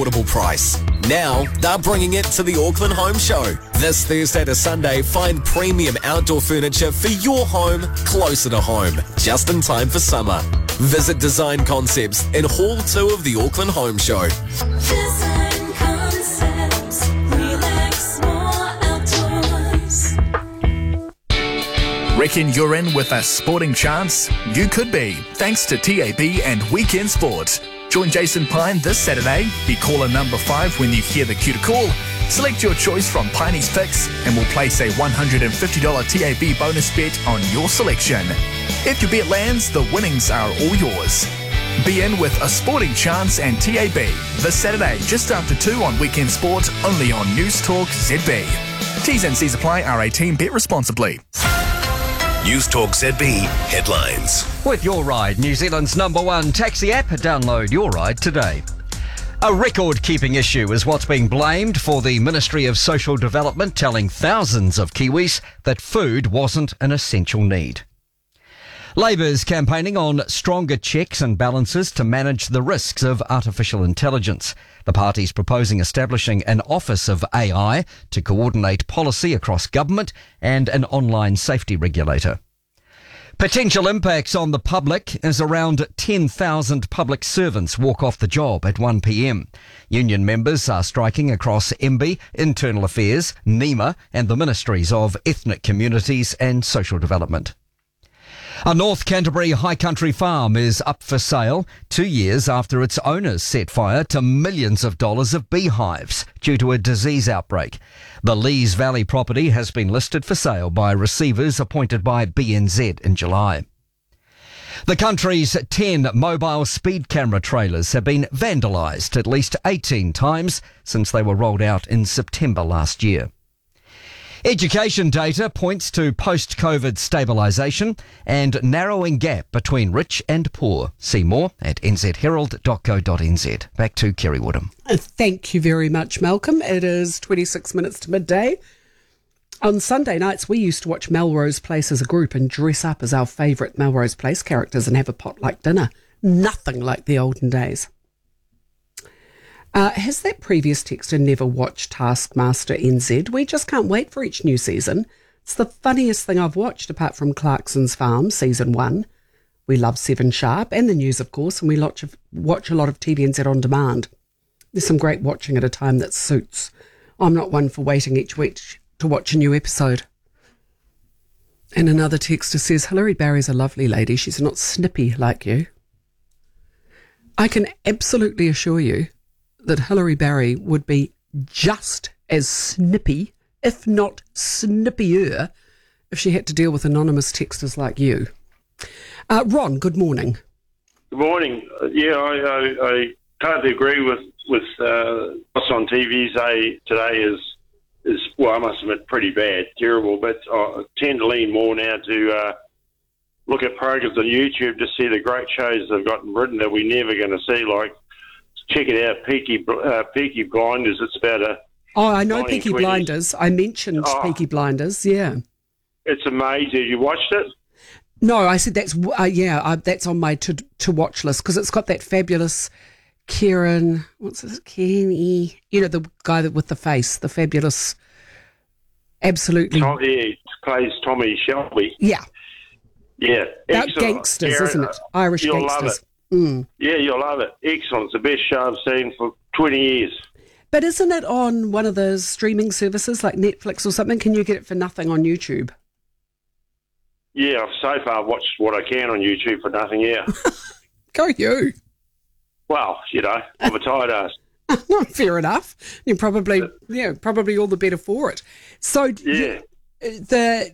affordable price. Now, they're bringing it to the Auckland Home Show. This Thursday to Sunday, find premium outdoor furniture for your home closer to home, just in time for summer. Visit Design Concepts in Hall 2 of the Auckland Home Show. Design Concepts, relax more outdoors. Reckon you're in with a sporting chance? You could be, thanks to TAB and Weekend Sport. Join Jason Pine this Saturday. Be caller number 5 when you hear the cue to call. Select your choice from Piney's picks and we'll place a $150 TAB bonus bet on your selection. If your bet lands, the winnings are all yours. Be in with a sporting chance and TAB this Saturday just after 2 on Weekend Sport, only on News Talk ZB. T's and C's apply. R18. Bet responsibly. News Talk ZB headlines. With Your Ride, New Zealand's #1 taxi app, download Your Ride today. A record-keeping issue is what's being blamed for the Ministry of Social Development telling thousands of Kiwis that food wasn't an essential need. Labour's campaigning on stronger checks and balances to manage the risks of artificial intelligence. The party's proposing establishing an Office of AI to coordinate policy across government and an online safety regulator. Potential impacts on the public as around 10,000 public servants walk off the job at 1 p.m. Union members are striking across MB, Internal Affairs, NEMA and the Ministries of Ethnic Communities and Social Development. A North Canterbury high country farm is up for sale 2 years after its owners set fire to millions of dollars of beehives due to a disease outbreak. The Lees Valley property has been listed for sale by receivers appointed by BNZ in July. The country's 10 mobile speed camera trailers have been vandalised at least 18 times since they were rolled out in September last year. Education data points to post-COVID stabilisation and narrowing gap between rich and poor. See more at nzherald.co.nz. Back to Kerry Woodham. Thank you very much, Malcolm. It is 26 minutes to midday. On Sunday nights, we used to watch Melrose Place as a group and dress up as our favourite Melrose Place characters and have a potluck dinner. Nothing like the olden days. Has that previous texter never watched Taskmaster NZ? We just can't wait for each new season. It's the funniest thing I've watched apart from Clarkson's Farm, Season 1. We love 7 Sharp and the news, of course, and we watch a lot of TVNZ on demand. There's some great watching at a time that suits. I'm not one for waiting each week to watch a new episode. And another texter says, Hilary Barry's a lovely lady. She's not snippy like you. I can absolutely assure you that Hilary Barry would be just as snippy, if not snippier, if she had to deal with anonymous texters like you. Ron, good morning. Good morning. I totally agree with what's on TV today is well, I must admit, pretty bad, terrible, but I tend to lean more now to look at programs on YouTube to see the great shows they've got in Britain that we're never going to see, like check it out, Peaky Blinders. It's about a... Oh, I know Peaky Blinders. I mentioned Peaky Blinders, yeah. It's amazing. Have you watched it? No, I said that's that's on my to-watch list because it's got that fabulous Kieran... What's his... Kenny... You know, the guy with the face, the fabulous... Absolutely... He plays Tommy Shelby. Yeah. Yeah. About gangsters, Kieran, isn't it? Irish you'll gangsters. Love it. Mm. Yeah, you'll love it. Excellent. It's the best show I've seen for 20 years. But isn't it on one of the streaming services like Netflix or something? Can you get it for nothing on YouTube? Yeah, I've so far watched what I can on YouTube for nothing, yeah. Go you. Well, you know, I'm a tired ass. Fair enough. You're probably all the better for it. So yeah.